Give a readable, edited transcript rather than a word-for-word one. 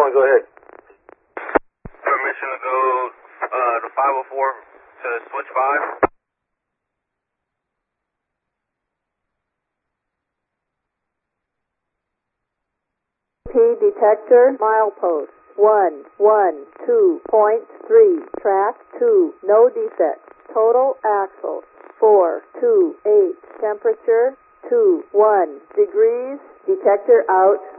1, go ahead. Permission to go to 504 to switch 5. Detector milepost 112.3, track 2, no defects. Total axle 428, temperature 21 degrees. Detector out.